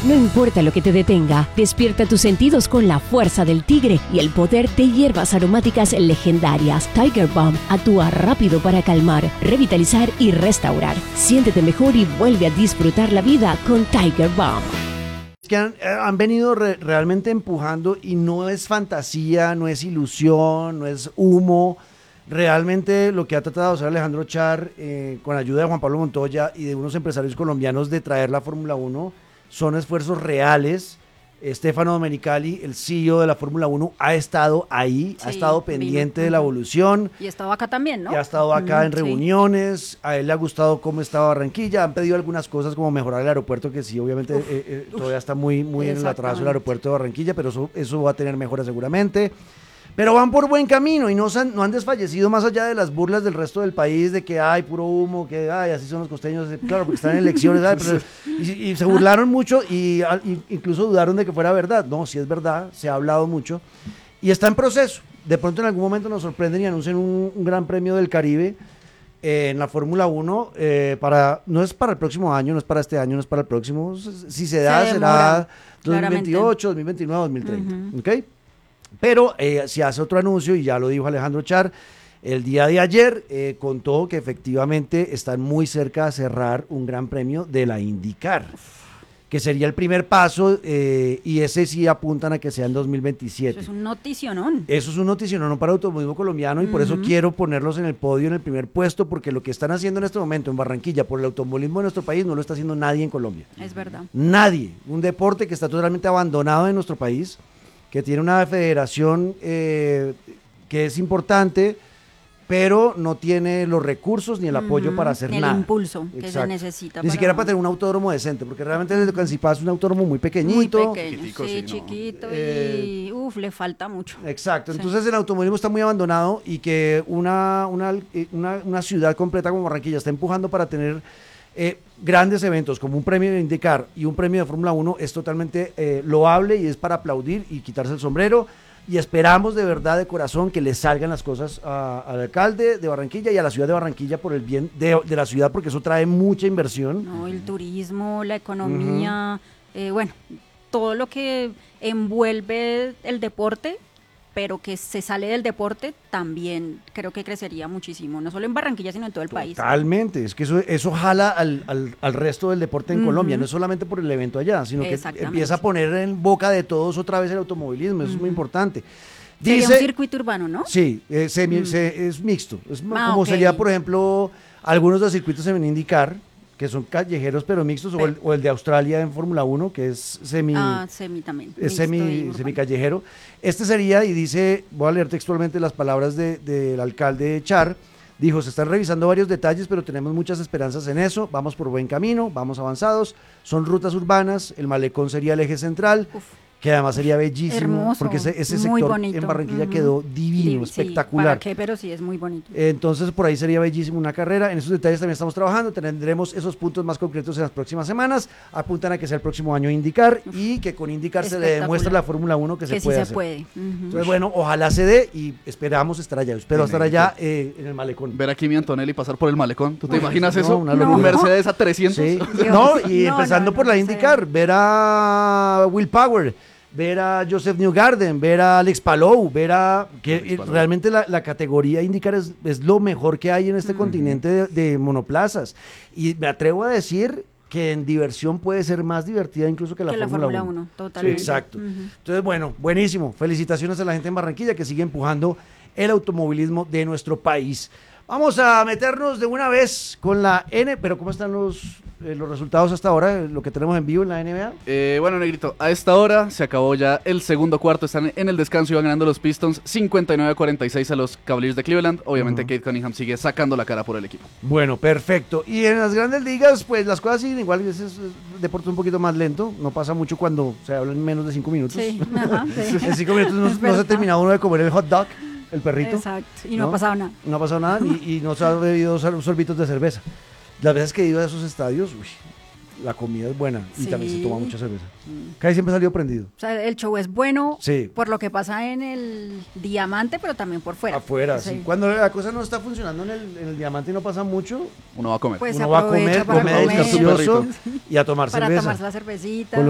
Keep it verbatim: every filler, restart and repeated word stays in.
No importa lo que te detenga, despierta tus sentidos con la fuerza del tigre y el poder de hierbas aromáticas legendarias. Tiger Balm actúa rápido para calmar, revitalizar y restaurar. Siéntete mejor y vuelve a disfrutar la vida con Tiger Balm. Que han, han venido re, realmente empujando y no es fantasía, no es ilusión, no es humo. Realmente lo que ha tratado de hacer Alejandro Char eh, con ayuda de Juan Pablo Montoya y de unos empresarios colombianos de traer la Fórmula uno son esfuerzos reales. Stefano Domenicali, el C E O de la Fórmula uno, ha estado ahí, sí, ha estado pendiente vino. de la evolución. Y ha estado acá también, ¿no? Y ha estado acá mm, en reuniones, sí. A él le ha gustado cómo estaba Barranquilla, han pedido algunas cosas como mejorar el aeropuerto, que sí, obviamente uf, eh, eh, todavía está muy, muy en el atraso el aeropuerto de Barranquilla, pero eso, eso va a tener mejoras seguramente. Pero van por buen camino y no, han, no han desfallecido más allá de las burlas del resto del país de que hay puro humo, que ay, así son los costeños, claro, porque están en elecciones, ay, pero, y, y se burlaron mucho y, y incluso dudaron de que fuera verdad. No, sí es verdad, se ha hablado mucho y está en proceso. De pronto en algún momento nos sorprenden y anuncian un, un gran premio del Caribe eh, en la Fórmula uno, eh, para, no es para el próximo año, no es para este año, no es para el próximo, si se da, se será dos mil veintiocho, dos mil veintinueve, dos mil treinta, uh-huh. ¿Ok? Pero eh, se hace otro anuncio y ya lo dijo Alejandro Char el día de ayer, eh, contó que efectivamente están muy cerca de cerrar un gran premio de la IndyCar, que sería el primer paso eh, y ese sí apuntan a que sea en dos mil veintisiete. Eso es un noticionón. Eso es un noticionón para el automovilismo colombiano y uh-huh. por eso quiero ponerlos en el podio, en el primer puesto, porque lo que están haciendo en este momento en Barranquilla por el automovilismo de nuestro país no lo está haciendo nadie en Colombia. Es verdad. Nadie. Un deporte que está totalmente abandonado en nuestro país, que tiene una federación eh, que es importante, pero no tiene los recursos ni el apoyo uh-huh. para hacer ni nada. El impulso que Exacto. se necesita. Ni para... siquiera para tener un autódromo decente, porque realmente el de Cancipá es un autódromo muy pequeñito. Muy pequeño, Chiquitico, sí, sí, chiquito no. y eh, uf, le falta mucho. Exacto, entonces sí. El automovilismo está muy abandonado y que una, una, una, una ciudad completa como Barranquilla está empujando para tener eh, grandes eventos como un premio de IndyCar y un premio de Fórmula uno es totalmente eh, loable y es para aplaudir y quitarse el sombrero. Y esperamos de verdad, de corazón, que le salgan las cosas a, al alcalde de Barranquilla y a la ciudad de Barranquilla por el bien de, de la ciudad, porque eso trae mucha inversión. No, el turismo, la economía, uh-huh. eh, bueno, todo lo que envuelve el deporte, pero que se sale del deporte, también creo que crecería muchísimo, no solo en Barranquilla, sino en todo el país. Totalmente, es que eso, eso jala al, al, al resto del deporte en uh-huh. Colombia, no es solamente por el evento allá, sino que empieza a poner en boca de todos otra vez el automovilismo, eso uh-huh. es muy importante. Dice, sería un circuito urbano, ¿no? Sí, eh, semi, uh-huh. se, es mixto, es ah, como okay. sería, por ejemplo, algunos de los circuitos se ven indicar, que son callejeros pero mixtos, pero, o, el, o el de Australia en Fórmula uno, que es semi, ah, semi también, es semi, semi callejero. Este sería, y dice, voy a leer textualmente las palabras de, del alcalde Char, dijo, se están revisando varios detalles, pero tenemos muchas esperanzas en eso, vamos por buen camino, vamos avanzados, son rutas urbanas, el malecón sería el eje central, Uf. que además sería bellísimo, hermoso, porque ese, ese sector bonito. En Barranquilla uh-huh. quedó divino, sí, espectacular. ¿Para qué? Pero sí, es muy bonito. Entonces, por ahí sería bellísimo una carrera. En esos detalles también estamos trabajando, tendremos esos puntos más concretos en las próximas semanas. Apuntan a que sea el próximo año IndyCar Uf, y que con IndyCar se le demuestre a la Fórmula uno que, que se sí puede se hacer. Puede. Uh-huh. Entonces, bueno, ojalá se dé y esperamos estar allá. Espero estar allá eh, en el malecón. Ver a Kimi Antonelli pasar por el malecón. ¿Tú te Uf, imaginas no, eso? Una no. Un Mercedes a trescientos. Sí. No, y no, empezando no, por la IndyCar, ver a Will Power, ver a Joseph Newgarden, ver a Alex Palou, ver a que Palou. Realmente la, la categoría IndyCar es, es lo mejor que hay en este uh-huh. continente de, de monoplazas, y me atrevo a decir que en diversión puede ser más divertida incluso que la, que la Fórmula uno. Totalmente. Sí, exacto. Uh-huh. Entonces, bueno, buenísimo. Felicitaciones a la gente en Barranquilla que sigue empujando el automovilismo de nuestro país. Vamos a meternos de una vez con la N, pero ¿cómo están los, eh, los resultados hasta ahora, lo que tenemos en vivo en la N B A? Eh, bueno, Negrito, a esta hora se acabó ya el segundo cuarto, están en el descanso y van ganando los Pistons cincuenta y nueve a cuarenta y seis a los Cavaliers de Cleveland. Obviamente uh-huh. Kate Cunningham sigue sacando la cara por el equipo. Bueno, perfecto. Y en las grandes ligas, pues las cosas siguen igual, es, es deporte un poquito más lento, no pasa mucho cuando se habla en menos de cinco minutos. Sí, ajá, sí. En cinco minutos no, no se ha terminado uno de comer el hot dog. El perrito. Exacto, y no, no ha pasado nada. No ha pasado nada y, y no se ha bebido sorbitos de cerveza. Las veces que he ido a esos estadios, uy, la comida es buena y sí. también se toma mucha cerveza. Mm. Casi siempre salió prendido. O sea, el show es bueno sí. por lo que pasa en el Diamante, pero también por fuera. Afuera, sí. sí. Cuando la cosa no está funcionando en el, en el Diamante y no pasa mucho, uno va a comer. Pues uno va a comer, come delicioso y a tomar para cerveza. Para tomarse la cervecita.